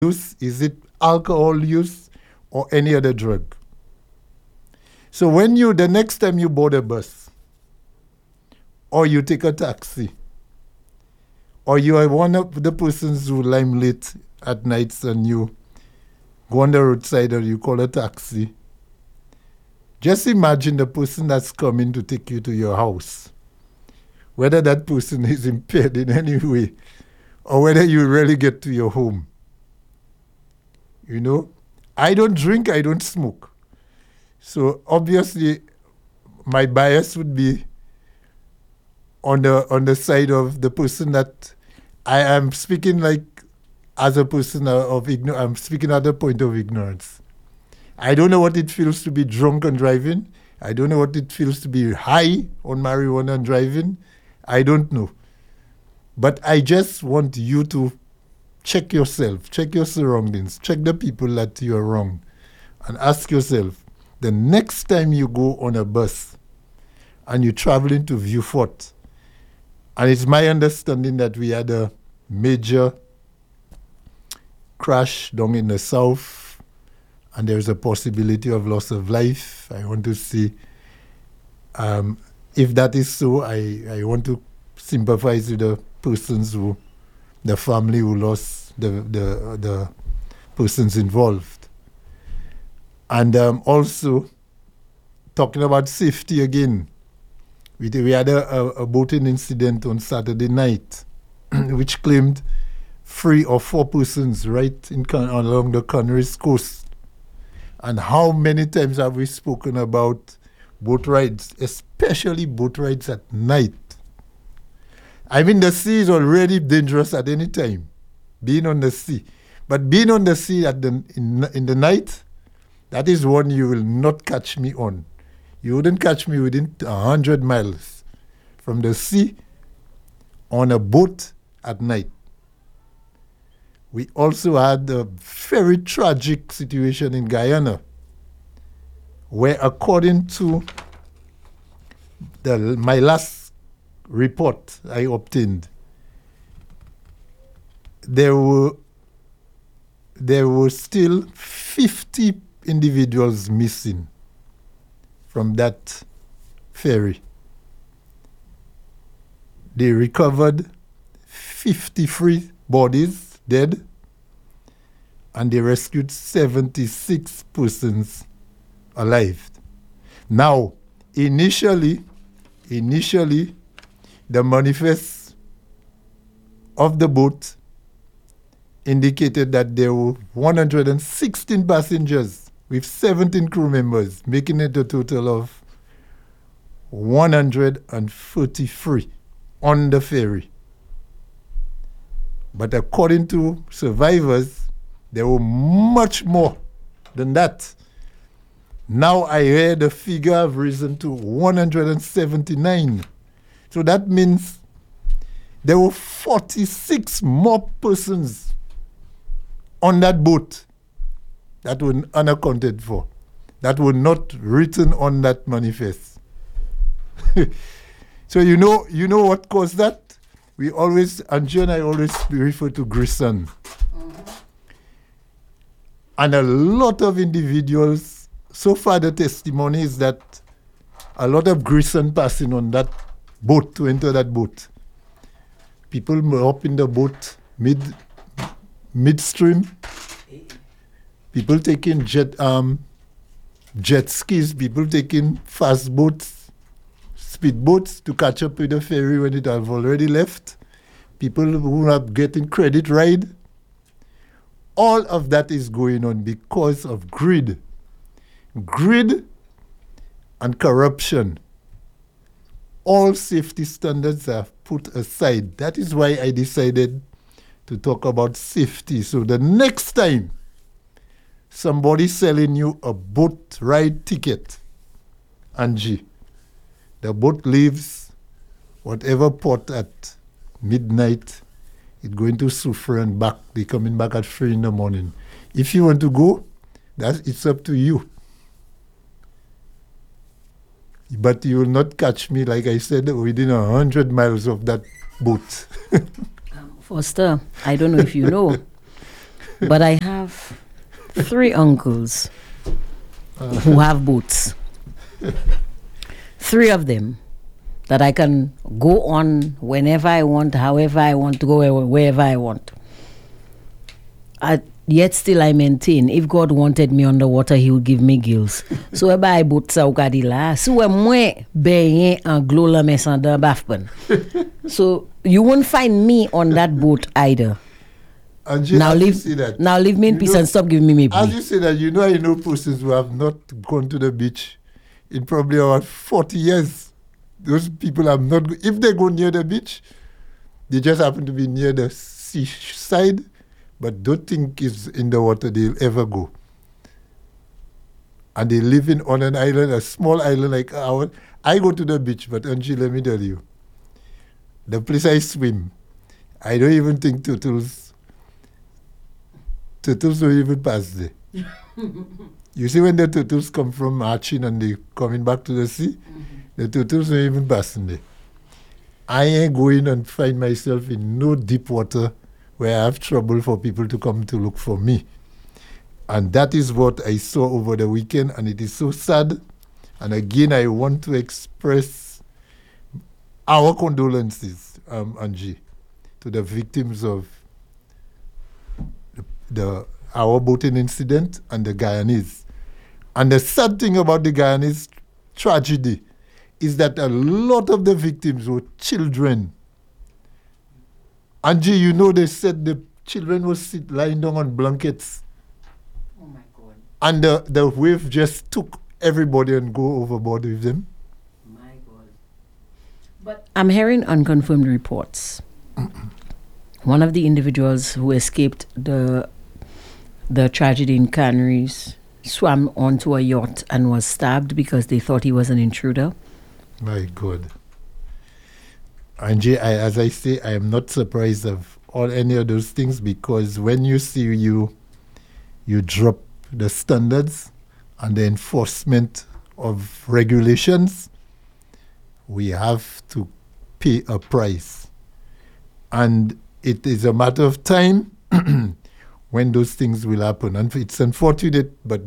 use? Is it alcohol use or any other drug? So when the next time you board a bus, or you take a taxi, or you are one of the persons who lime late at nights and you go on the roadside or you call a taxi, just imagine the person that's coming to take you to your house, whether that person is impaired in any way or whether you really get to your home. I don't drink, I don't smoke. So obviously my bias would be on the side of the person that I am speaking like as a person of ignorance. I'm speaking at the point of ignorance. I don't know what it feels to be drunk and driving. I don't know what it feels to be high on marijuana and driving. I don't know. But I just want you to check yourself, check your surroundings, check the people that you are around, and ask yourself, the next time you go on a bus and you're traveling to Vieux Fort, and it's my understanding that we had a major crash down in the south, and there's a possibility of loss of life. I want to see if that is so. I want to sympathize with the persons the family who lost the persons involved. And also, talking about safety again, we had a boating incident on Saturday night, which claimed 3 or 4 persons right along the Canaries coast. And how many times have we spoken about boat rides, especially boat rides at night? I mean, the sea is already dangerous at any time, being on the sea. But being on the sea in the night, that is one you will not catch me on. You wouldn't catch me within 100 miles from the sea on a boat at night. We also had a very tragic situation in Guyana, where according to my last report I obtained, there were still 50 individuals missing from that ferry. They recovered 53 bodies dead, and they rescued 76 persons alive. Now, initially, the manifest of the boat indicated that there were 116 passengers with 17 crew members, making it a total of 143 on the ferry. But according to survivors, there were much more than that. Now I hear the figure have risen to 179. So that means there were 46 more persons on that boat that were unaccounted for, that were not written on that manifest. So you know what caused that? Angie and I always refer to Grison. And a lot of individuals, so far the testimony is that a lot of Grison passing on that boat to enter that boat. People were up in the boat midstream. People taking jet skis, people taking fast boats, speed boats to catch up with the ferry when it have already left. People who are getting credit ride. All of that is going on because of greed. Greed and corruption. All safety standards are put aside. That is why I decided to talk about safety. So the next time somebody selling you a boat ride ticket, Angie, the boat leaves whatever port at midnight, it's going to Soufrière and back. They're coming back at 3 in the morning. If you want to go, it's up to you. But you will not catch me, like I said, within 100 miles of that boat. Foster, I don't know if you know, but I have 3 uncles who have boats. 3 of them that I can go on whenever I want, however I want to go, wherever I want. Yet still I maintain, if God wanted me underwater, he would give me gills. So I buy boat sa ukadila. So moi benye en glo la mesanda bafpen. So you won't find me on that boat either. Angie, Now leave me in peace and stop giving me maybe. As you say that, I know persons who have not gone to the beach in probably about 40 years. Those people have not, if they go near the beach, they just happen to be near the seaside, but don't think it's in the water they'll ever go. And they live on an island, a small island like ours. I go to the beach, but Angie, let me tell you, the place I swim, I don't even think turtles don't even pass there. You see when the turtles come from marching and they coming back to the sea, the turtles don't even pass in there. I ain't going and find myself in no deep water where I have trouble for people to come to look for me. And that is what I saw over the weekend, and it is so sad. And again, I want to express our condolences, Angie, to the victims of our boating incident and the Guyanese. And the sad thing about the Guyanese tragedy is that a lot of the victims were children. Angie, they said the children were lying down on blankets. Oh my God. And the wave just took everybody and go overboard with them. My God. But I'm hearing unconfirmed reports. One of the individuals who escaped the tragedy in Canaries swam onto a yacht and was stabbed because they thought he was an intruder. My God. Angie, as I say, I am not surprised of any of those things, because when you see you drop the standards and the enforcement of regulations, we have to pay a price. And it is a matter of time when those things will happen. And it's unfortunate, but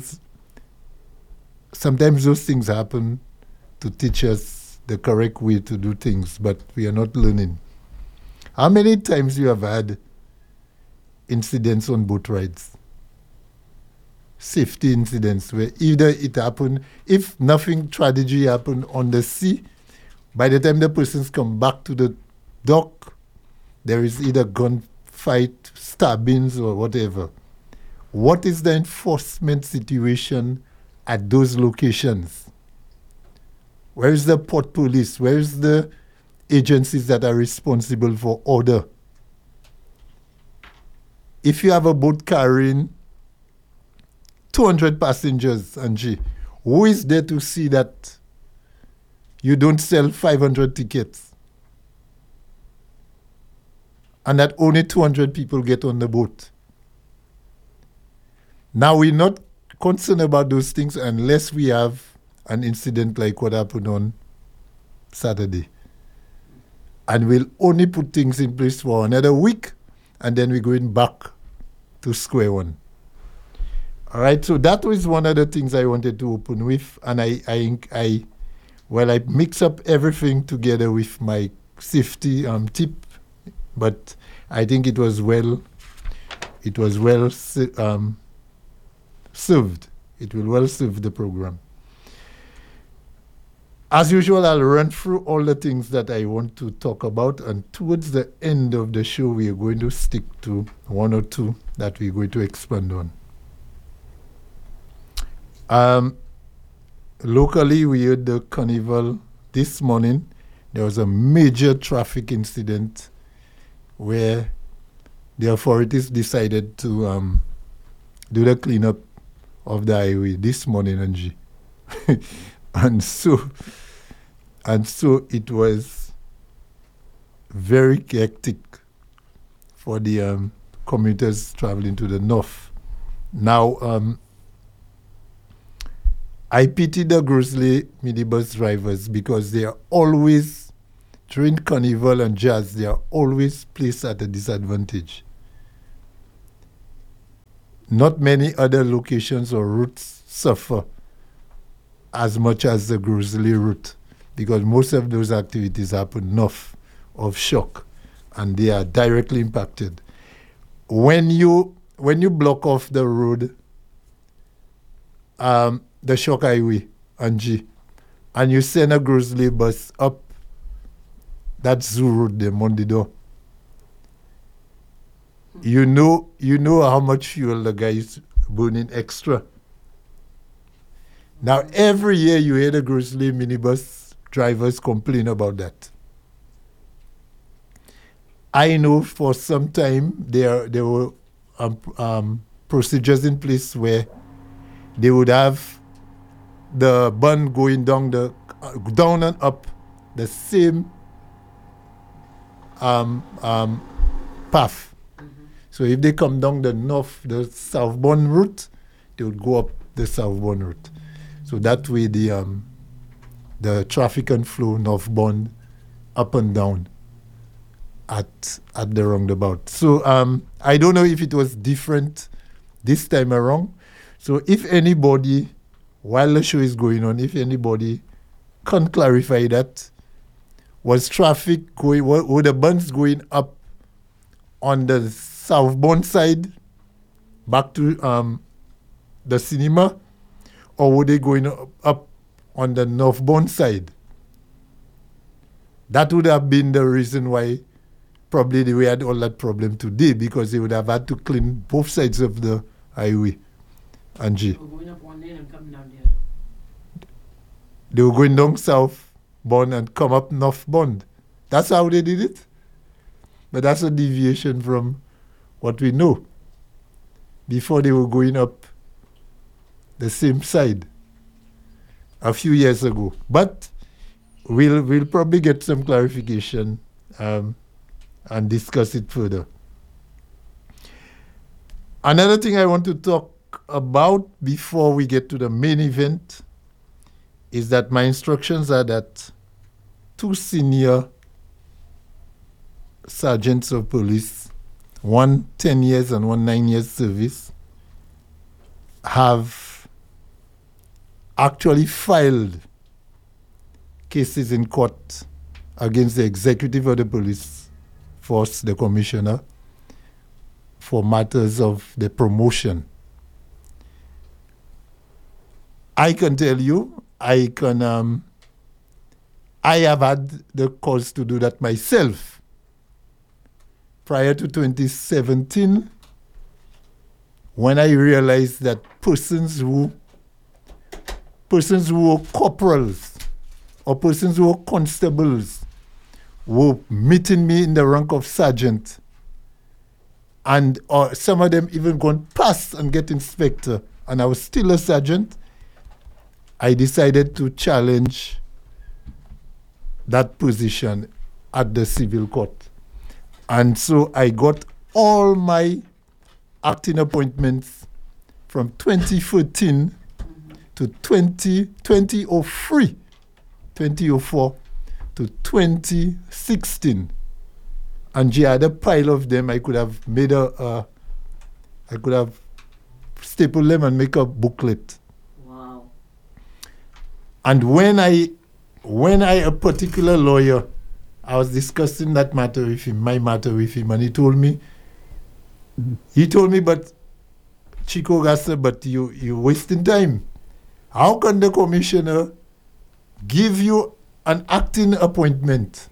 sometimes those things happen to teach us the correct way to do things, but we are not learning. How many times you have had incidents on boat rides? Safety incidents where either it happened, if nothing tragedy happened on the sea, by the time the persons come back to the dock, there is either gunfight, stabbings, or whatever. What is the enforcement situation at those locations? Where is the port police? Where is the agencies that are responsible for order? If you have a boat carrying 200 passengers, Angie, who is there to see that you don't sell 500 tickets and that only 200 people get on the boat? Now, we're not concerned about those things unless we have an incident like what happened on Saturday. And we'll only put things in place for another week, and then we're going back to square one. All right, so that was one of the things I wanted to open with, and I mix up everything together with my safety tip, but I think it was well served. It will well serve the program. As usual, I'll run through all the things that I want to talk about, and towards the end of the show, we are going to stick to one or two that we're going to expand on. Locally, we heard the carnival this morning. There was a major traffic incident where the authorities decided to do the cleanup of the highway this morning, Angie. And so it was very hectic for the commuters traveling to the north. Now, I pity the Grosley minibus drivers because they are always, during carnival and jazz, they are always placed at a disadvantage. not many other locations or routes suffer as much as the Grizzly route, because most of those activities happen north of Shock, and they are directly impacted. When you block off the road, the Shock Highway, Angie, and you send a Grizzly bus up that zoo road there, Mondido, you know how much fuel the guy is burning extra. Now, every year you hear the Grizzly minibus drivers complain about that. I know for some time there were procedures in place where they would have the bun going down down and up the same path. So if they come down the southbound route, they would go up the southbound route. So that way the traffic can flow northbound up and down at the roundabout. So I don't know if it was different this time around. So if anybody, while the show is going on, if anybody can clarify that, was traffic going, were the buns going up on the southbound side back to the cinema, or were they going up on the northbound side? That would have been the reason why probably they had all that problem today, because they would have had to clean both sides of the highway. Angie. They were going up one lane and coming down the other. They were going down southbound and come up northbound. That's how they did it. But that's a deviation from what we know. Before they were going up the same side a few years ago. But we'll probably get some clarification and discuss it further. Another thing I want to talk about before we get to the main event is that my instructions are that 2 senior sergeants of police, 1 10 years and 1 9 years service, have actually filed cases in court against the executive of the police force, the commissioner, for matters of the promotion. I can tell you, I have had the cause to do that myself. Prior to 2017, when I realized that persons who were corporals or persons who were constables were meeting me in the rank of sergeant, and or some of them even gone past and get inspector, and I was still a sergeant, I decided to challenge that position at the civil court. And so I got all my acting appointments from 2014 to 2004 to 2016. And I had a pile of them. I could have stapled them and make a booklet. Wow. And when a particular lawyer, I was discussing that matter with him, my matter with him, and he told me, but Chico Gassa, but you're wasting time. How can the commissioner give you an acting appointment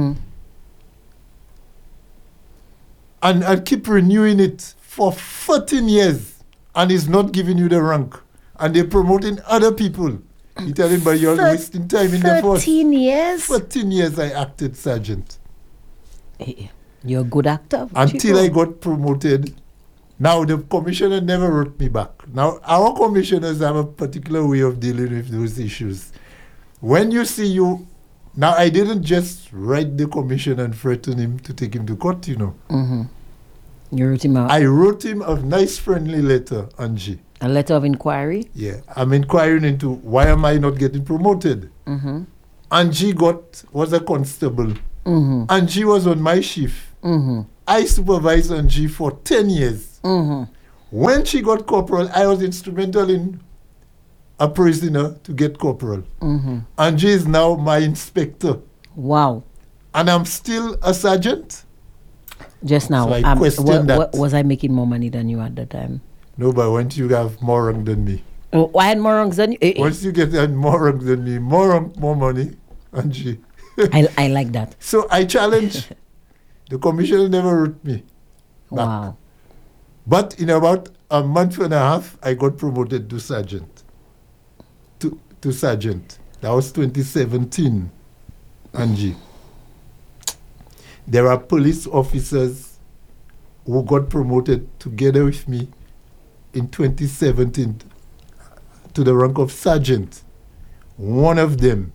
and keep renewing it for 14 years and is not giving you the rank, and they're promoting other people? He tell him, but you're wasting time in the force. 13 years? 14 years I acted sergeant. You're a good actor. Until I got promoted. Now, the commissioner never wrote me back. Now, our commissioners have a particular way of dealing with those issues. When you see now I didn't just write the commissioner and threaten him to take him to court, you know. You wrote him out? I wrote him a nice friendly letter, Angie. A letter of inquiry? Yeah. I'm inquiring into why am I not getting promoted? Angie was a constable. Angie was on my shift. I supervised Angie for 10 years. When she got corporal, I was instrumental in a prisoner to get corporal. Angie is now my inspector. Wow. And I'm still a sergeant. Just now, So I question that. Was I making more money than you at the time? No, but once you have more rank than me. Oh, I had more ranks than you? Once you get more rank than me, more rank, more money, Angie. I like that. So I challenge. The commissioner never wrote me back. Wow. But in about a month and a half, I got promoted to sergeant. To sergeant. That was 2017, Angie. There are police officers who got promoted together with me in 2017 to the rank of sergeant. One of them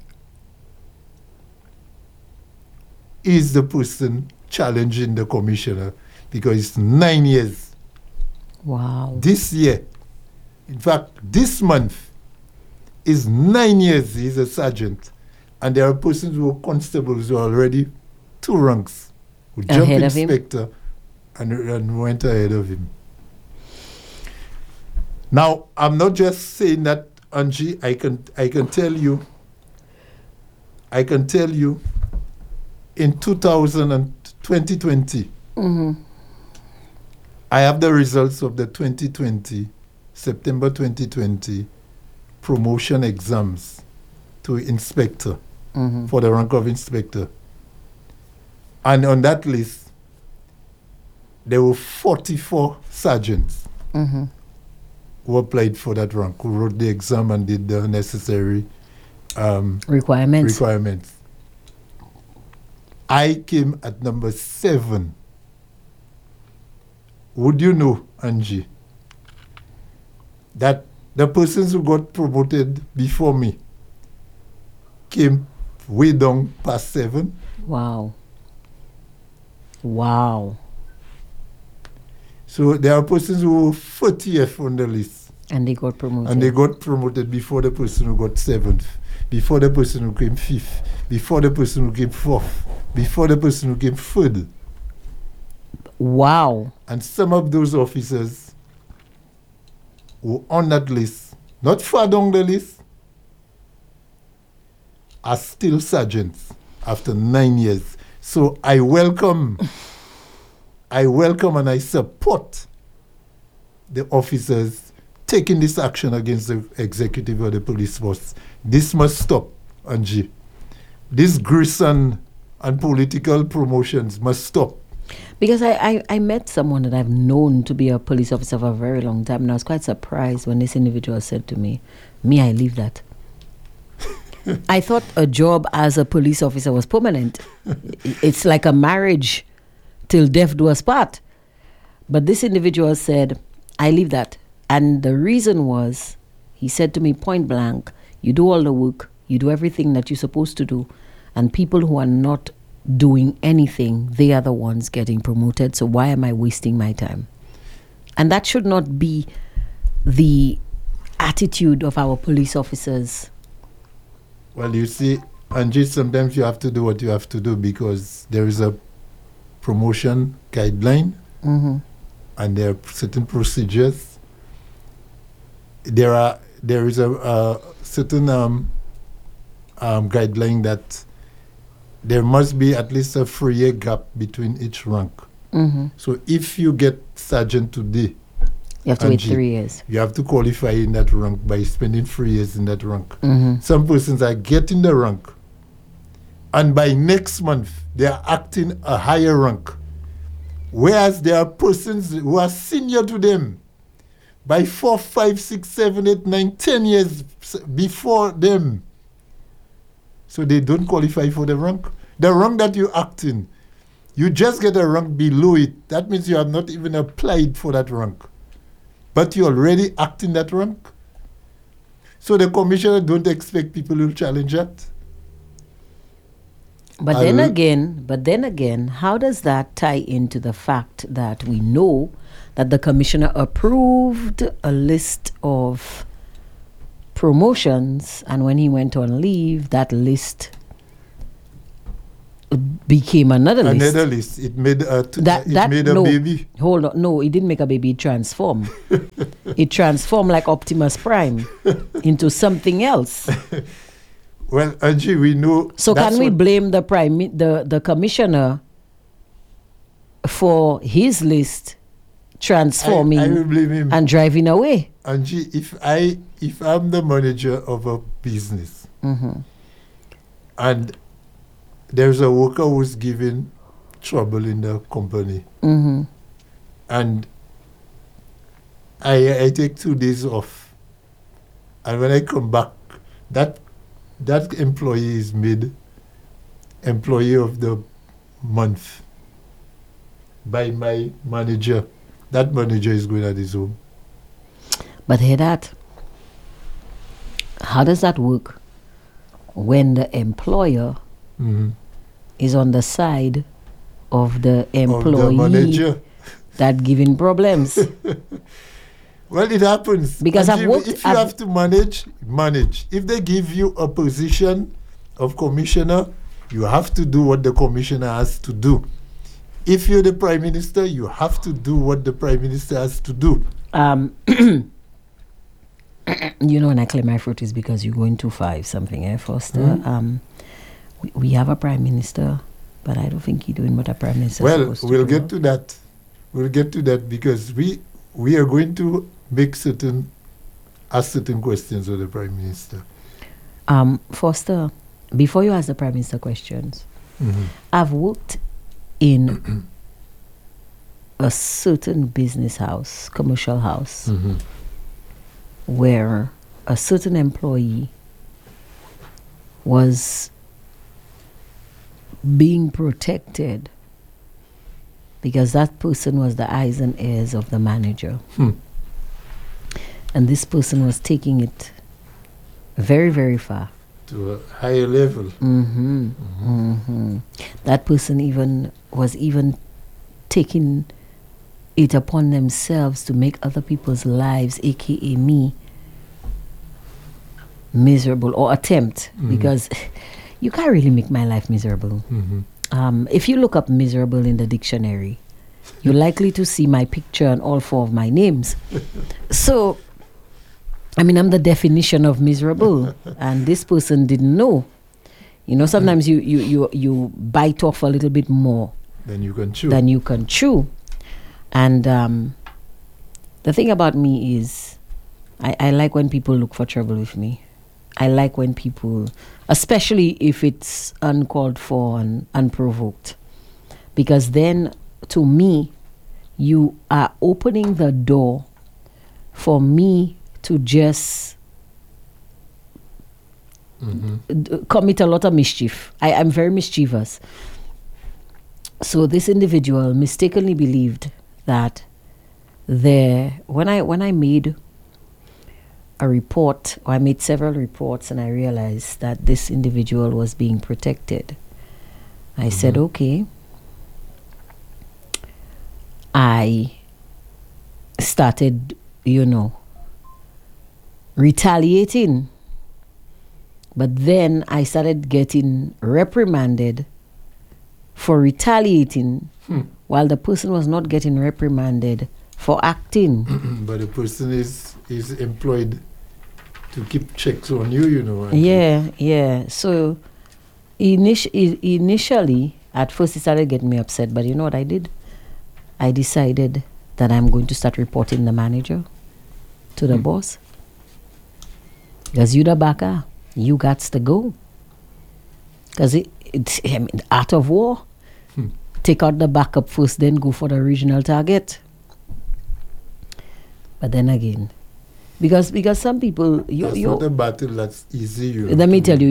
is the person challenging the commissioner because it's 9 years. Wow. This year, in fact, this month is 9 years he's a sergeant. And there are persons who are constables who are already 2 ranks, who jumped inspector and went ahead of him. Now, I'm not just saying that, Angie. I can tell you. In 2020, I have the results of the September 2020 promotion exams to inspector for the rank of inspector. And on that list, there were 44 sergeants who applied for that rank, who wrote the exam and did the necessary requirements. I came at number 7. Would you know, Angie, that the persons who got promoted before me came way down past 7? Wow. So there are persons who were 40th on the list. And they got promoted. And they got promoted before the person who got 7th, before the person who came 5th, before the person who came 4th, before the person who came 3rd. Wow. And some of those officers who are on that list, not far down the list, are still sergeants after 9 years. So I welcome and I support the officers taking this action against the executive of the police force. This must stop, Angie. This gruesome and political promotions must stop. Because I met someone that I've known to be a police officer for a very long time, and I was quite surprised when this individual said to me, I leave that. I thought a job as a police officer was permanent. It's like a marriage till death do us part. But this individual said, I leave that. And the reason was, he said to me point blank, you do all the work, you do everything that you're supposed to do, and people who are not doing anything, they are the ones getting promoted. So why am I wasting my time? And that should not be the attitude of our police officers. Well, you see, Angie, sometimes you have to do what you have to do because there is a promotion guideline and there are certain procedures. There is a certain guideline that there must be at least a 3-year gap between each rank. So if you get sergeant today, you have to wait 3 years. You have to qualify in that rank by spending 3 years in that rank. Some persons are getting the rank, and by next month, they are acting a higher rank. Whereas there are persons who are senior to them by 4, 5, 6, 7, 8, 9, 10 years before them. So they don't qualify for the rank. The rank that you act in, you just get a rank below it. That means you have not even applied for that rank. But you already act in that rank. So the commissioner don't expect people to challenge that. But then again, how does that tie into the fact that we know that the commissioner approved a list of promotions, and when he went on leave, that list became another list. Another list. It made a No, baby. Hold on. No, it didn't make a baby. It transformed. It transformed like Optimus Prime into something else. Well, Angie, we know. So can we blame the the commissioner for his list transforming I will blame him. and driving away? Angie, if I'm the manager of a business and there's a worker who's giving trouble in the company, and I take 2 days off, and when I come back, that employee is made employee of the month by my manager. That manager is going at his home. But hear that. How does that work when the employer is on the side of the employee of the manager that giving problems? Well, it happens. Because if you have to manage. If they give you a position of commissioner, you have to do what the commissioner has to do. If you're the prime minister, you have to do what the prime minister has to do. You know, when I clear my throat is because you're going too far, something, Foster. We have a prime minister, but I don't think he's doing what a prime minister is supposed to do. Well, we'll get to that. We'll get to that because we are going to ask certain questions of the prime minister. Foster, before you ask the prime minister questions, I've worked in a certain business house, commercial house, where a certain employee was being protected because that person was the eyes and ears of the manager. And this person was taking it very, very far. To a higher level. That person was taking it upon themselves to make other people's lives, aka me, miserable, or attempt, because you can't really make my life miserable. If you look up miserable in the dictionary, you're likely to see my picture and all 4 of my names. So, I mean, I'm the definition of miserable, and this person didn't know. You know, sometimes you bite off a little bit more than you can chew. And the thing about me is, I like when people look for trouble with me. I like when people, especially if it's uncalled for and unprovoked, because then, to me, you are opening the door for me to just commit a lot of mischief. I'm very mischievous. So this individual mistakenly believed that when I made a report, or I made several reports, and I realized that this individual was being protected, I said, okay. I started, retaliating. But then I started getting reprimanded for retaliating while the person was not getting reprimanded for acting. But the person is employed to keep checks on you, Yeah. So initially, at first it started getting me upset. But you know what I did? I decided that I'm going to start reporting the manager to the boss. Because you the backer, you got to go. Because it's art of war. Take out the backup first, then go for the original target. But then again, because some people... That's not a battle that's easy. Let me tell you,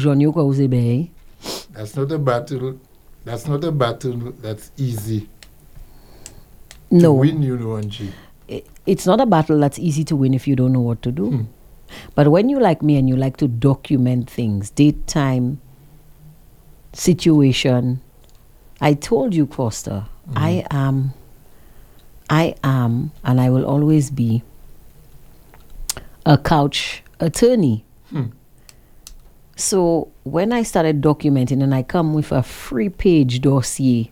that's not a battle. That's not a battle that's easy. No. To win, Angie. It's not a battle that's easy to win if you don't know what to do. But when you like me and you like to document things, date, time, situation, I told you, Foster, I am, and I will always be a couch attorney. So when I started documenting and I come with a 3-page dossier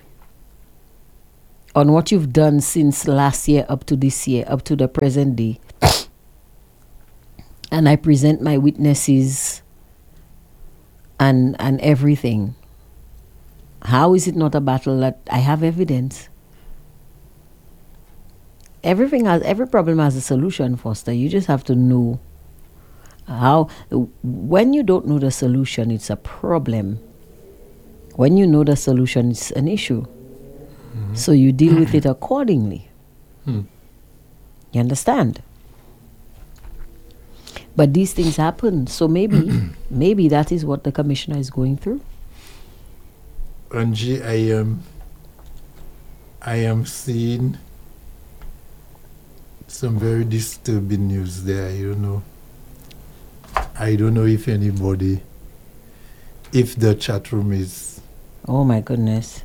on what you've done since last year up to this year, up to the present day, and I present my witnesses and everything, how is it not a battle that I have evidence? Every problem has a solution, Foster. You just have to know how. When you don't know the solution, it's a problem. When you know the solution, it's an issue. Mm-hmm. So you deal with it accordingly. You understand? But these things happen. So maybe that is what the commissioner is going through. Angie, I am seeing some very disturbing news there. I don't know if the chat room is. Oh my goodness.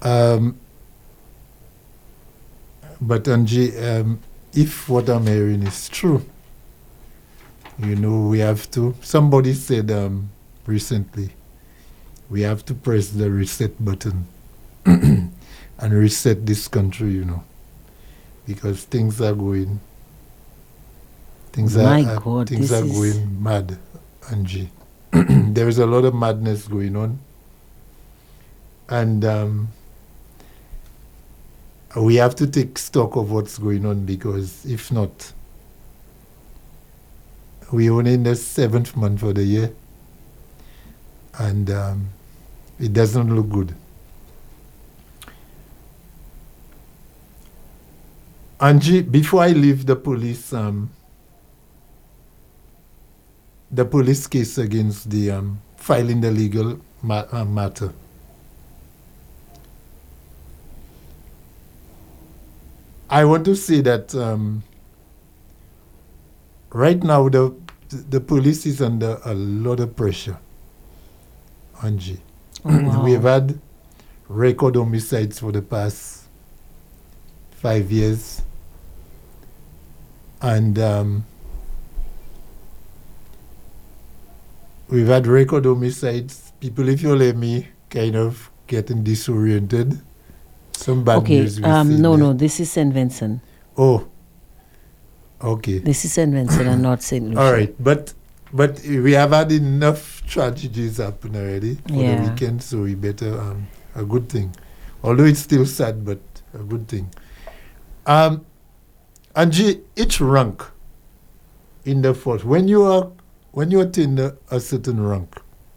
But Angie, if what I'm hearing is true, we have to. Somebody said recently, we have to press the reset button and reset this country, because things are going. Things are going mad, Angie. There is a lot of madness going on, and we have to take stock of what's going on, because if not, we're only in the 7th month of the year, and it doesn't look good. Angie, before I leave the police case against the filing the legal matter, I want to say that right now the police is under a lot of pressure, Angie. Oh, wow. We've had record homicides for the past 5 years, and we've had record homicides. People, if you let me, kind of getting disoriented. Some bad news. No, this is St. Vincent. Oh, okay. This is St. Vincent and not St. Lucia. All right, but we have had enough tragedies happen already for the weekend, so we better a good thing. Although it's still sad, but a good thing. Angie, each rank in the force, when you attain a certain rank,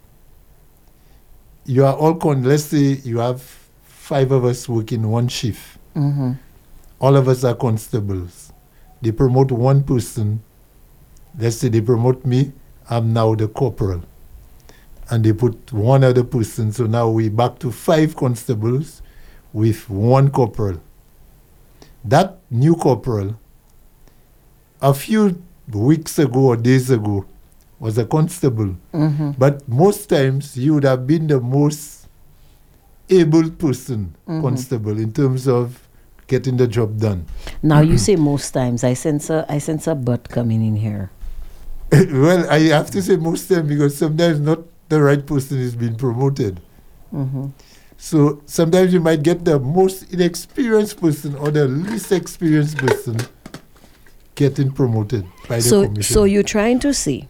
you are all let's say you have 5 of us working one shift. Mm-hmm. All of us are constables. They promote one person. Let's say they promote me. I'm now the corporal. And they put one other person. So now we're back to 5 constables with 1 corporal. That new corporal, a few weeks ago or days ago, was a constable. Mm-hmm. But most times he would have been the most able person, constable, in terms of getting the job done. Now you say most times. I sense a but coming in here. Well, I have to say most times, because sometimes not the right person is being promoted. Mm-hmm. So sometimes you might get the most inexperienced person or the least experienced person getting promoted by the commission. So you're trying to say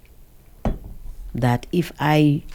that if I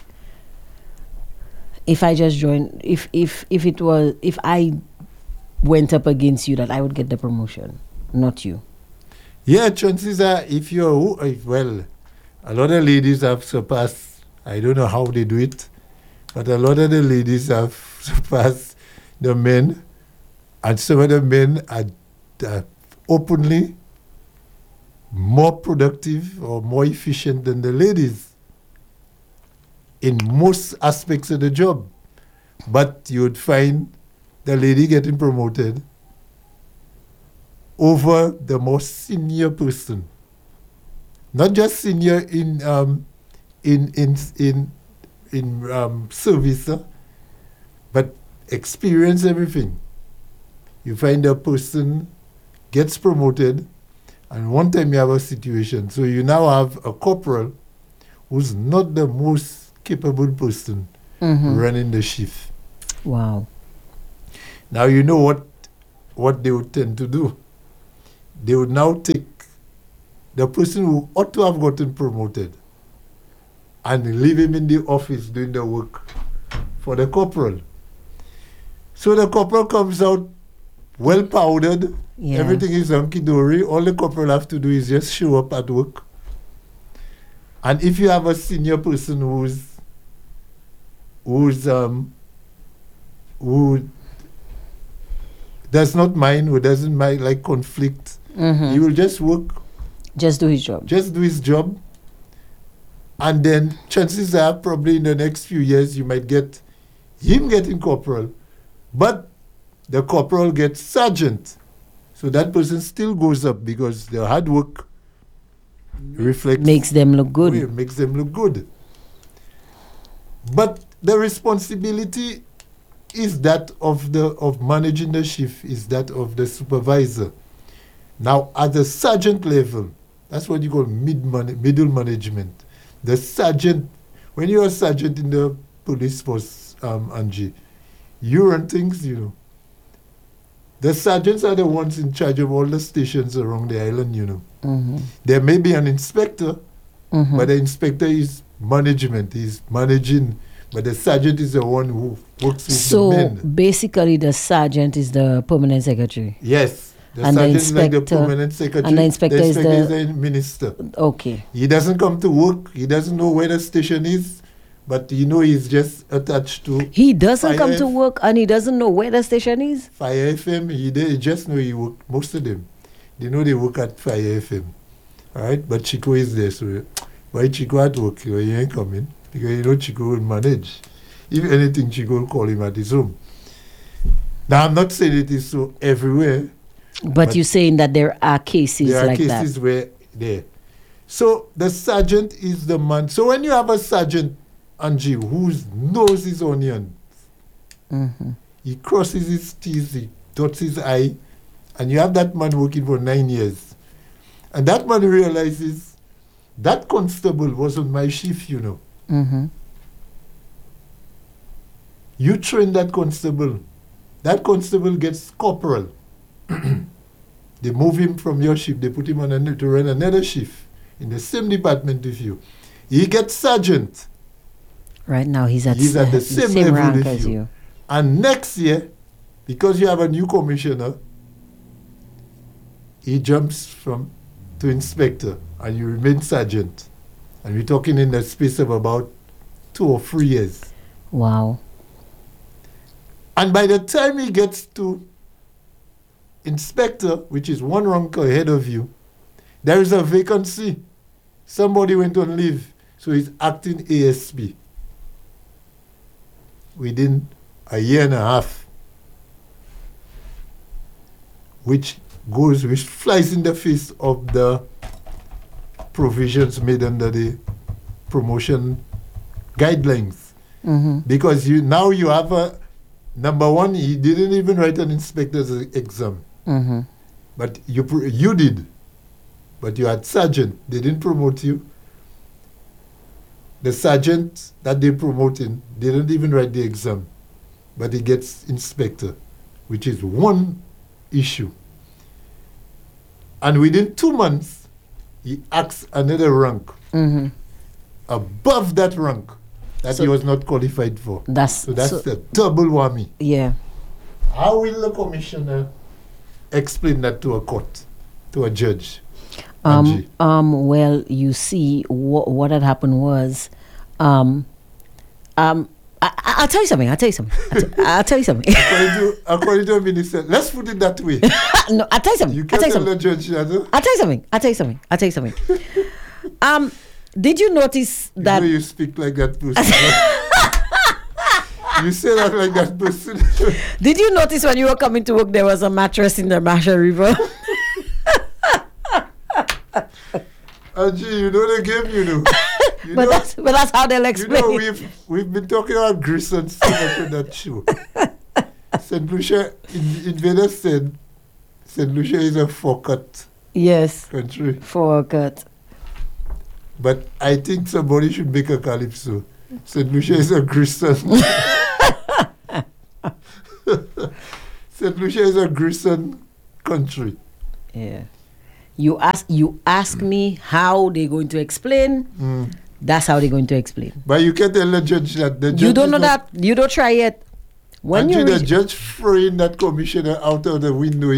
just joined, if I went up against you, that I would get the promotion, not you. Yeah, chances are, if you're, well, a lot of ladies have surpassed, I don't know how they do it, but a lot of the ladies have surpassed the men, and some of the men are openly more productive or more efficient than the ladies in most aspects of the job. But you would find the lady getting promoted over the most senior person. Not just senior in service, but experience everything. You find a person gets promoted, and one time you have a situation. So you now have a corporal who's not the most capable person running the shift. Wow. Now you know what they would tend to do. They would now take the person who ought to have gotten promoted and leave him in the office doing the work for the corporal. So the corporal comes out well powdered. Yeah. Everything is hunky-dory. All the corporal have to do is just show up at work. And if you have a senior person who does not mind, who doesn't mind like conflict, he will just work. Just do his job. Just do his job. And then chances are probably in the next few years you might get him getting corporal. But the corporal gets sergeant. So that person still goes up because their hard work reflects. Makes them look good. It makes them look good. But the responsibility is that of managing the shift, is that of the supervisor. Now, at the sergeant level, that's what you call middle management. The sergeant, when you're a sergeant in the police force, Angie, you run things, you know. The sergeants are the ones in charge of all the stations around the island, you know. There may be an inspector, but the inspector is management. He's managing, but the sergeant is the one who works with the men. So basically the sergeant is the permanent secretary. Yes. The And the sergeant is like the inspector- permanent secretary. and the inspector is the minister. Okay. He doesn't come to work. He doesn't know where the station is, but you know he's just attached to He doesn't come Fire to work and he doesn't know where the station is? Fire FM. He just know he work. Most of them, they know they work at Fire FM. All right, but Chico is there. So why Chico at work? He ain't coming because you know Chico will manage. If anything, Chico will call him at his home. Now I'm not saying it is so everywhere. But you're saying that there are cases There are like cases that. where there. So the sergeant is the man. So when you have a sergeant, Angie, who knows his onion, he crosses his T's, he dots his I, and you have that man working for 9 years. And that man realizes that constable was on my shift, you know. You train that constable. That constable gets corporal. They move him from your shift. They put him on to run another shift in the same department with you. He gets sergeant. Right now he's at the same level rank with as you. you. And next year, because you have a new commissioner, he jumps to inspector and you remain sergeant. And we're talking in the space of about 2 or 3 years. Wow. And by the time he gets to inspector, which is one rank ahead of you, there is a vacancy. Somebody went on leave, so he's acting ASP. Within a year and a half, which flies in the face of the provisions made under the promotion guidelines. Because now you have a, number one, he didn't even write an inspector's exam. But you did. But you had sergeant. They didn't promote you. The sergeant that they promoting didn't even write the exam. But he gets inspector, which is one issue. And within 2 months, he acts another rank above that rank that he was not qualified for. So that's the double whammy. Yeah. How will the commissioner explain that to a court, to a judge? Angie? Well, you see, what had happened was, I'll tell you something. I'll tell you something. According to a minister, let's put it that way. No, I'll tell you something. You can't tell the judge that. I'll tell you something. Did you notice that? You know you speak like that person. You say that like that person. Did you notice when you were coming to work, there was a mattress in the Masha River? Angie, you know the game, you know. But that's how they'll explain. You know, we've been talking about Grissom so much on that show. St. Lucia, invaders said St. Lucia is a four-cut Yes. country. Four-cut. But I think somebody should make a calypso. St. Lucia is a Christian. St. Lucia is a Christian country. Yeah. You ask me how they're going to explain. That's how they're going to explain. But you can tell the judge that the judge you don't know that. You don't try it. When you the judge throwing that commissioner out of the window.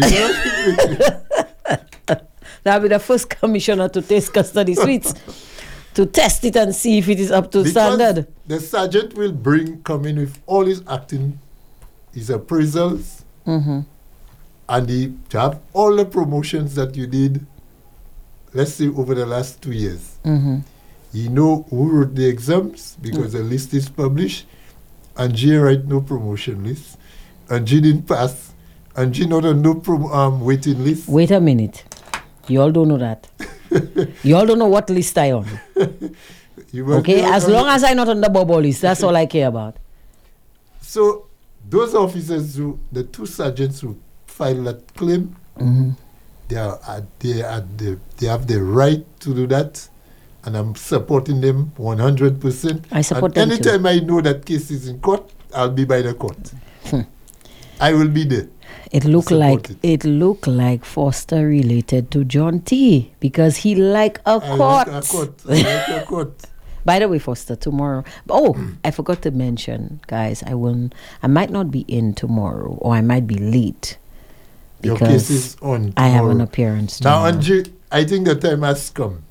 That'll be the first commissioner to taste custody sweets to test it and see if it is up to standard. The sergeant will come in with all his acting, his appraisals, and he have all the promotions that you did, let's say, over the last 2 years. You know who wrote the exams because the list is published. Angie write no promotion list. Angie didn't pass. Angie not on no waiting list. Wait a minute. You all don't know that. You all don't know what list I on. Okay? As long as I'm not on the bubble list, that's all I care about. So those officers, the 2 sergeants who filed that claim, they have the right to do that. And I'm supporting them 100%. I support them anytime I know that case is in court, I'll be by the court. I will be there. It looked like Foster related to John T. because he like a court. I like a court. By the way, Foster, tomorrow. I forgot to mention, guys. I might not be in tomorrow, or I might be late. Your case is on tomorrow. I have an appearance tomorrow. Now, Angie, I think the time has come.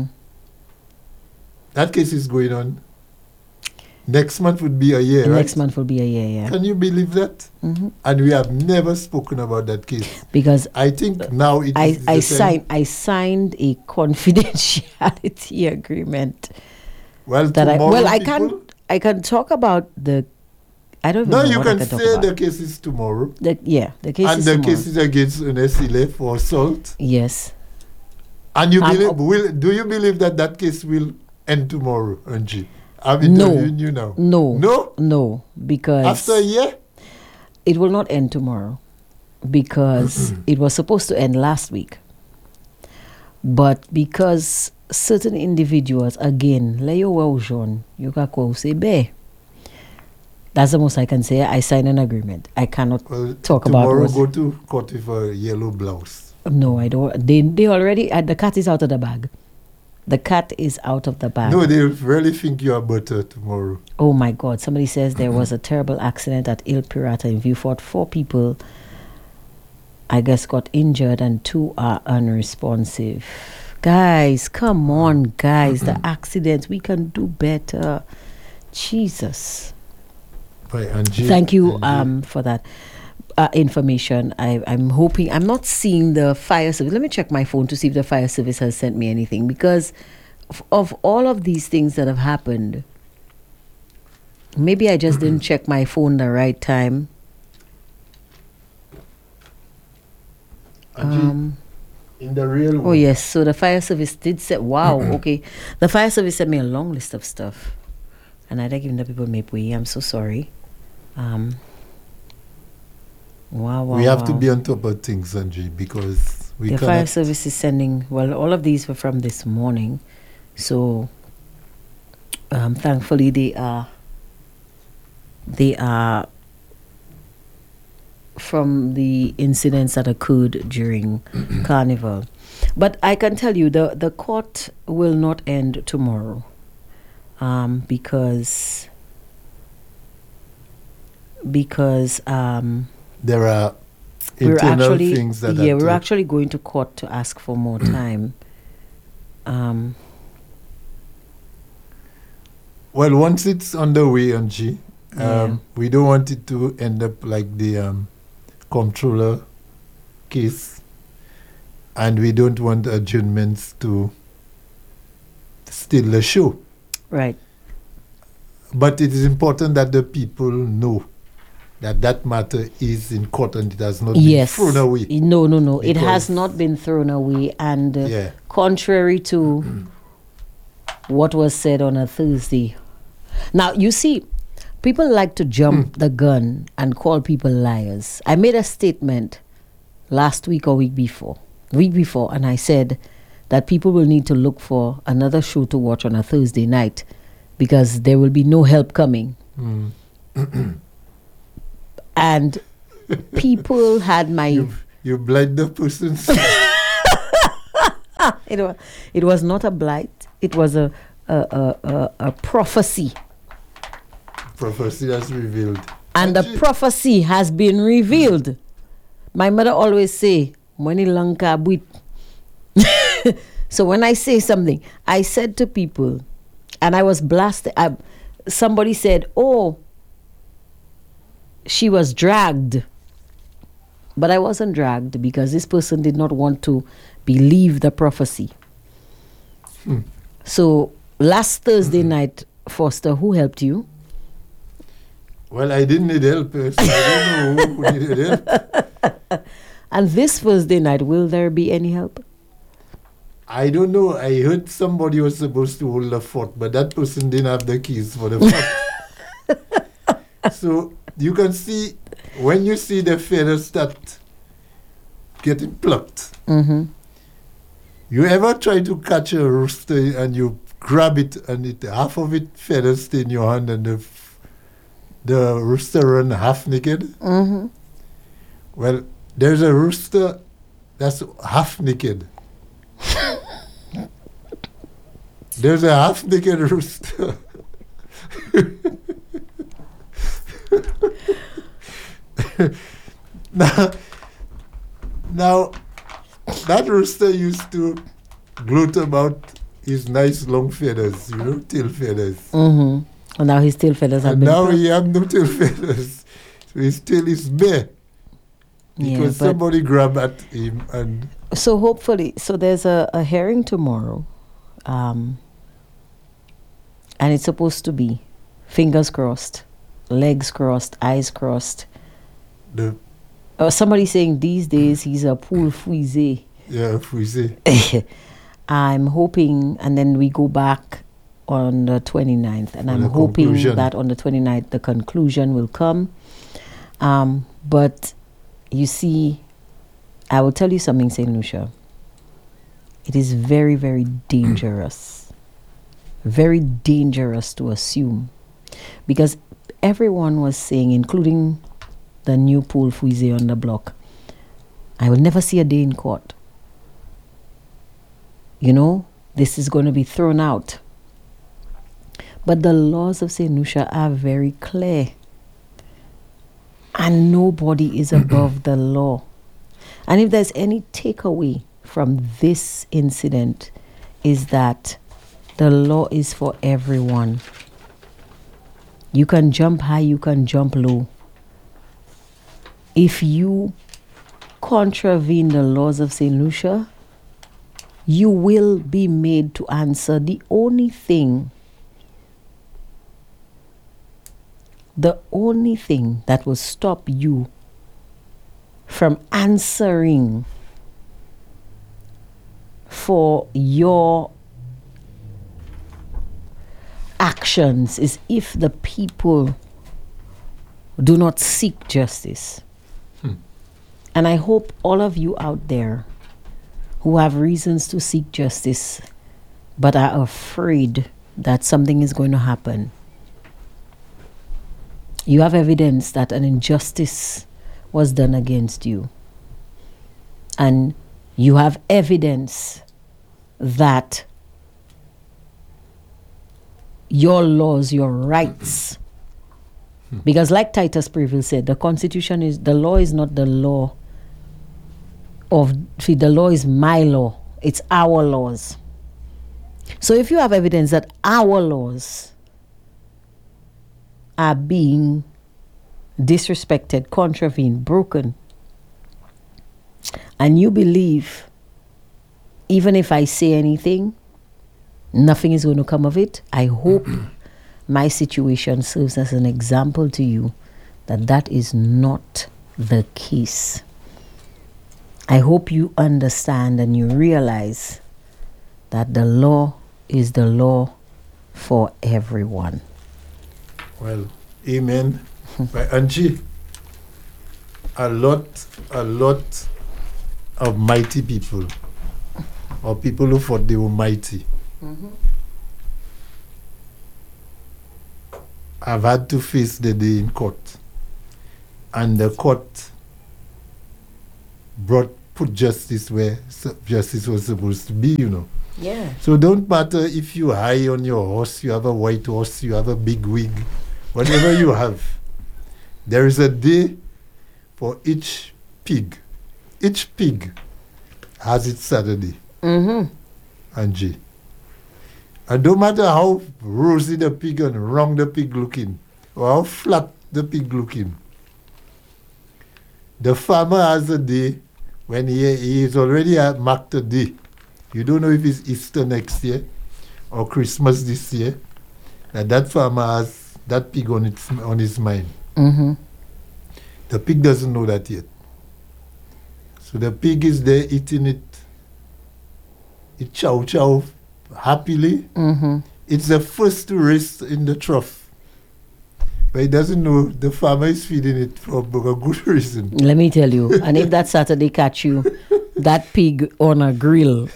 That case is going on. Next month would be a year, Next month will be a year, yeah. Can you believe that? And we have never spoken about that case. Because I think now I signed a confidentiality agreement. Well, I can talk about the. I don't know. No, you can say the case is tomorrow. The case is tomorrow. And the case is against Unesile for assault. Yes. And you do you believe that case will end tomorrow, Angie? I'm interviewing you now. No, because after a year? It will not end tomorrow because it was supposed to end last week. But because certain individuals, again, that's the most I can say. I signed an agreement. I cannot talk about tomorrow go to court with a yellow blouse. No, I don't. They already, the cat is out of the bag. The cat is out of the bag. No, they really think you are butter tomorrow. Oh my God. Somebody says there was a terrible accident at Il Pirata in Vieux Fort. 4 people, I guess, got injured and 2 are unresponsive. Guys, come on, guys. The accidents, we can do better. Jesus. Right, Angie, thank you for that information. I'm hoping, I'm not seeing the fire service. Let me check my phone to see if the fire service has sent me anything, because of all of these things that have happened, maybe I just didn't check my phone the right time. Angie, in the real world. Oh yes, so the fire service did say, wow, okay. The fire service sent me a long list of stuff. And I didn't give the people maybe. I'm so sorry. We have to be on top of things, Angie, because the fire service is sending. Well, all of these were from this morning, so thankfully they are from the incidents that occurred during Carnival. But I can tell you the court will not end tomorrow, because there are internal things that we're actually going to court to ask for more time. Well, once it's underway, Angie, we don't want it to end up like the comptroller case, and we don't want adjournments to steal the show. Right. But it is important that the people know that matter is in court and it has not been thrown away. No. It has not been thrown away. And contrary to what was said on a Thursday. Now, you see, people like to jump the gun and call people liars. I made a statement last week or week before, and I said that people will need to look for another show to watch on a Thursday night because there will be no help coming. And people had my... You blind the persons. It was not a blight. It was a prophecy. Prophecy has revealed. And the prophecy has been revealed. My mother always say, "Money lanka buit." So when I say something, I said to people, and I was blasted. Somebody said, "Oh, she was dragged." But I wasn't dragged because this person did not want to believe the prophecy. So last Thursday night, Foster, who helped you? Well, I didn't need help. So I don't know who needed help. And this Thursday night, will there be any help? I don't know. I heard somebody was supposed to hold the fort, but that person didn't have the keys for the fort. So you can see, when you see the feathers start getting plucked, you ever try to catch a rooster and you grab it and half of it feathers stay in your hand and the rooster run half naked? Well, there's a rooster that's half naked. There's a half naked rooster. Now, that rooster used to gloat about his nice long feathers, tail feathers. And now his tail feathers have and been... now he has no tail feathers. So his tail is bare. Because somebody grabbed at him and... So hopefully, there's a hearing tomorrow. And it's supposed to be fingers crossed, legs crossed, eyes crossed. Somebody saying these days he's a pool fouizé. Yeah, fouizé. I'm hoping, and then we go back on the 29th, and I'm hoping that on the 29th the conclusion will come. But you see, I will tell you something, St. Lucia. It is very, very dangerous. Very dangerous to assume. Because everyone was saying, including the new pool fouizé on the block, I will never see a day in court. This is going to be thrown out. But the laws of St. Lucia are very clear. And nobody is above the law. And if there's any takeaway from this incident, is that the law is for everyone. You can jump high, you can jump low. If you contravene the laws of St. Lucia, you will be made to answer. The only thing that will stop you from answering for your actions is if the people do not seek justice. And I hope all of you out there who have reasons to seek justice but are afraid that something is going to happen, you have evidence that an injustice was done against you. And you have evidence that your laws, your rights, because like Titus Prevail said, the law is not the law the law is my law. It's our laws. So if you have evidence that our laws are being disrespected, contravened, broken, and you believe, even if I say anything, nothing is going to come of it, I hope my situation serves as an example to you that is not the case. I hope you understand and you realize that the law is the law for everyone. Well, amen. But Angie, a lot of mighty people or people who thought they were mighty. I've had to face the day in court. And the court put justice where justice was supposed to be, you know. Yeah. So don't matter if you high on your horse, you have a white horse, you have a big wig, whatever you have. There is a day for each pig. Each pig has its Saturday. Angie. And no matter how rosy the pig and round the pig looking, or how flat the pig looking, the farmer has a day when he is already marked a day. You don't know if it's Easter next year or Christmas this year. And that farmer has that pig on his mind. The pig doesn't know that yet. So the pig is there eating it. It chow chow happily. It's the first to rest in the trough. But he doesn't know the farmer is feeding it for a good reason. Let me tell you, and if that Saturday catch you, that pig on a grill,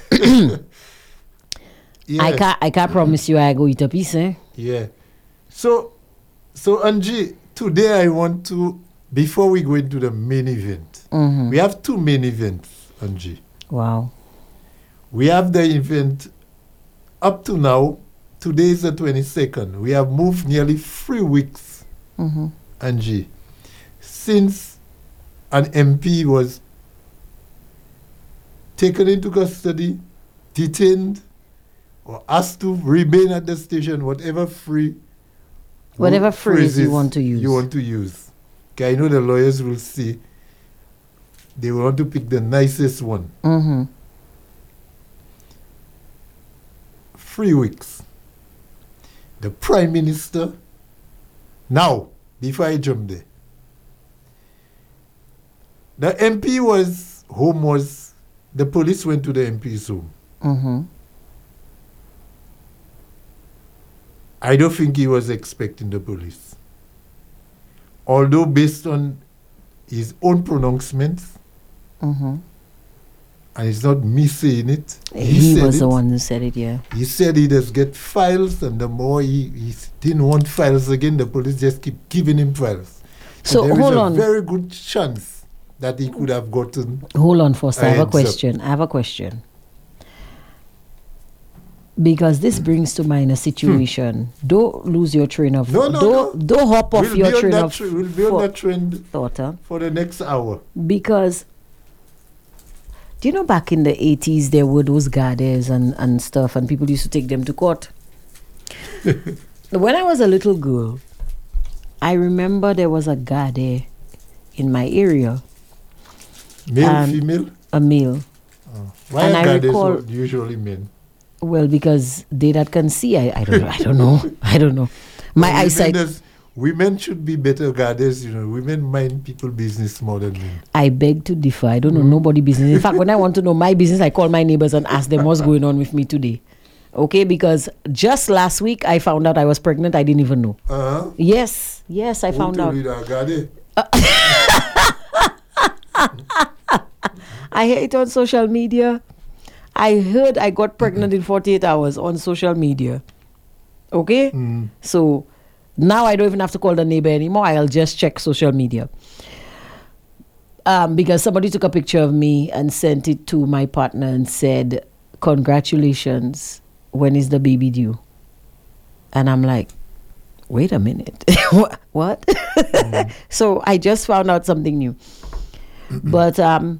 Yeah. I can't promise you I go eat a piece, eh? Yeah. So Angie, today I want to, before we go into the main event, we have two main events, Angie. Wow. We have the event up to now. Today is the 22nd. We have moved nearly 3 weeks, Angie, since an MP was taken into custody, detained, or asked to remain at the station, whatever phrase you want to use. Okay, I know the lawyers will say they want to pick the nicest one. 3 weeks. The Prime Minister, now, before I jump there, the MP the police went to the MP's home. I don't think he was expecting the police. Although based on his own pronouncements, and it's not me saying it. He was the one who said it, yeah. He said he does get files, and the more he didn't want files again, the police just keep giving him files. So there hold is on. a very good chance that he could have gotten. Hold on, first. I have a heads up. question. I have a question. Because this brings to mind a situation. Don't lose your train of thought. Don't hop off your train of thought. We'll be on that trend for the next hour. Because do you know back in the 80s there were those gades and stuff, and people used to take them to court? When I was a little girl, I remember there was a gade in my area. Male, female? A male. Why And are I gades recall- usually men? Well, because they that can see, I don't know. I don't know. My Well, eyesight. Women should be better gades, you know. Women mind people business more than men. I beg to differ. I don't know nobody business. In fact, when I want to know my business, I call my neighbors and ask them what's going on with me today. Okay, because just last week I found out I was pregnant. I didn't even know. Yes, I found out. I hear it on social media. I heard I got pregnant in 48 hours on social media. Okay? So now I don't even have to call the neighbor anymore. I'll just check social media. Because somebody took a picture of me and sent it to my partner and said, "Congratulations, when is the baby due?" And I'm like, wait a minute. What? So I just found out something new. But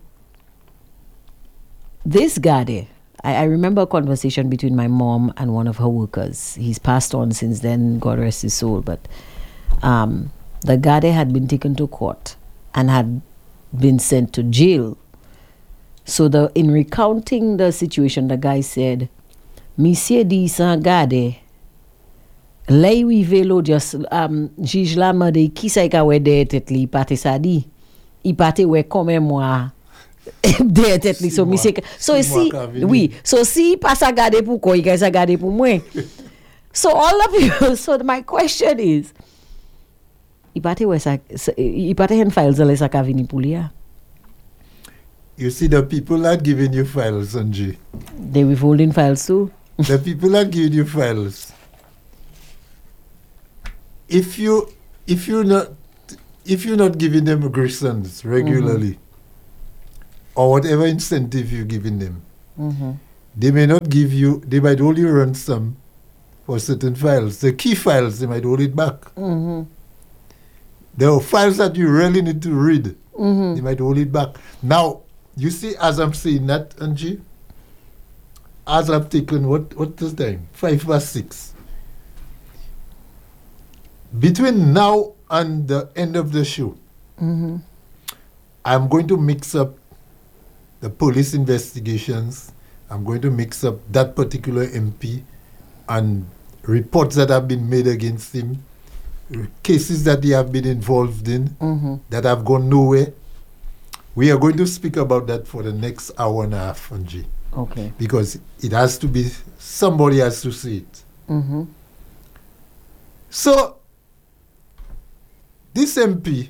this guy, I remember a conversation between my mom and one of her workers. He's passed on since then, God rest his soul. But the guy had been taken to court and had been sent to jail. So in recounting the situation, the guy said, "Monsieur di san gade, lei wi velo just jij la made ki sa ka we de tetli pate sa di. I pate we comme moi." De tetli so monsieur so si oui so si pas sa gade pour ko il sa gade pour moi. So all of you, so my question is, i pate hen files le sa ka vini pour lia. You see, the people not giving you files, Angie. They withholding files too. The people not giving you files. If you're not giving them grisons regularly, or whatever incentive you're giving them, they may not give you. They might only ransom for certain files. The key files, they might hold it back. There are files that you really need to read. They might hold it back. Now, you see, as I'm saying that, Angie, as I've taken, what is the time? 6:05. Between now and the end of the show, I'm going to mix up the police investigations. I'm going to mix up that particular MP and reports that have been made against him, cases that he have been involved in that have gone nowhere. We are going to speak about that for the next hour and a half, Angie. Okay. Because it has to be, somebody has to see it. So, this MP,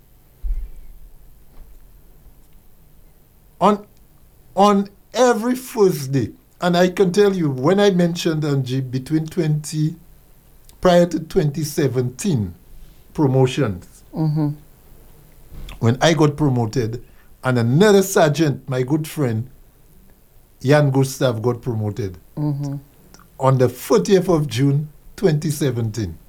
on every first day, and I can tell you, when I mentioned, Angie, prior to 2017 promotions, when I got promoted, and another sergeant, my good friend, Jan Gustav, got promoted on the 40th of June, 2017.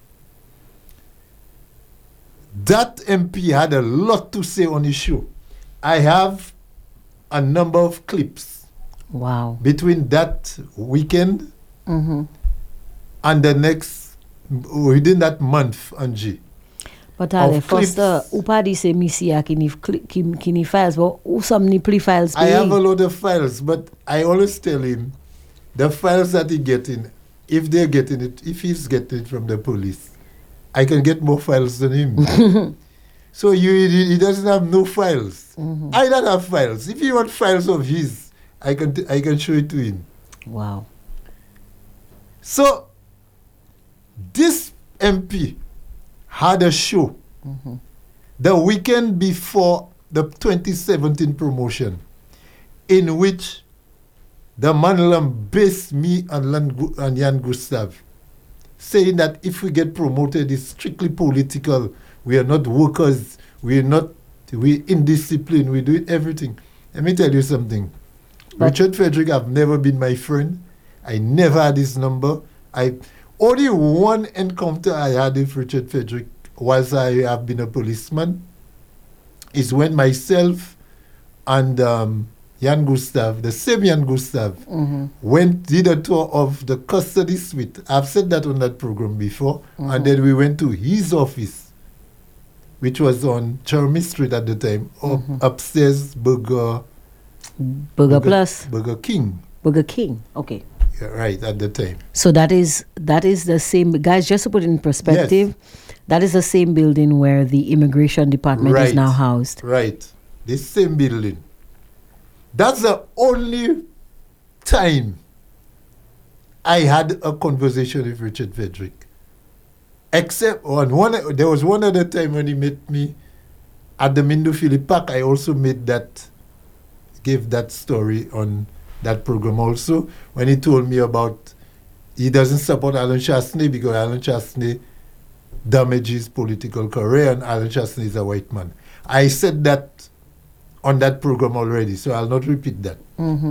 That MP had a lot to say on his show. I have a number of clips. Wow. Between that weekend and the next, within that month, Angie. But first, upadi se misia kini files, but some nipli files. I have a lot of files, but I always tell him the files that he getting, if they're getting it, if he's getting it from the police, I can get more files than him. So he doesn't have no files. I don't have files. If you want files of his, I can show it to him. Wow. So this MP had a show the weekend before the 2017 promotion, in which the Manlam based me and Jan Gustav, saying that if we get promoted, it's strictly political. We are not workers. We're indisciplined. We're doing everything. Let me tell you something. Richard Frederick have never been my friend. I never had his number. Only one encounter I had with Richard Frederick whilst I have been a policeman is when myself and Jan Gustav, the same Jan Gustav, did a tour of the custody suite. I've said that on that program before. And then we went to his office, which was on Chermy Street at the time, upstairs, Burger Plus. Burger King. Burger King, okay. Yeah, right, at the time. So that is the same, guys, just to put it in perspective, that is the same building where the immigration department is now housed. Right, this same building. That's the only time I had a conversation with Richard Frederick. Except there was one other time when he met me at the Mindo Philip Park. I also gave that story on that program also, when he told me about he doesn't support Alan Chastney because Alan Chastney damages political career and Alan Chastney is a white man. I said that on that program already, so I'll not repeat that.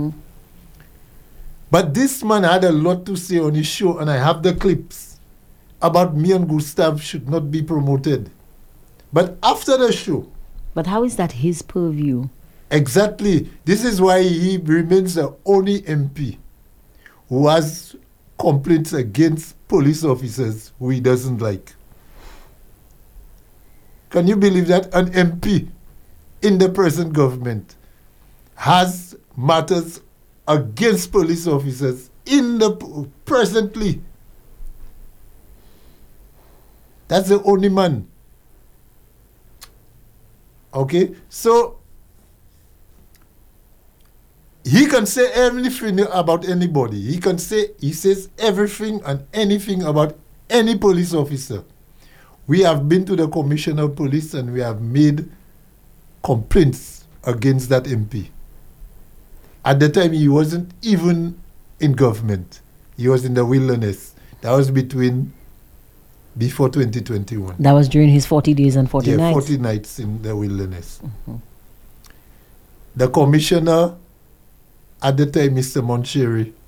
But this man had a lot to say on his show, and I have the clips about me and Gustav should not be promoted. But after the show... But how is that his purview? Exactly. This is why he remains the only MP who has complaints against police officers who he doesn't like. Can you believe that? An MP in the present government has matters against police officers presently. That's the only man. Okay? So, he can say everything about anybody. He says everything and anything about any police officer. We have been to the Commissioner of Police and we have made complaints against that MP. At the time, he wasn't even in government. He was in the wilderness. That was before 2021. That was during his 40 days and 40 nights? 40 nights in the wilderness. Mm-hmm. The commissioner at the time, Mr. Moncheri,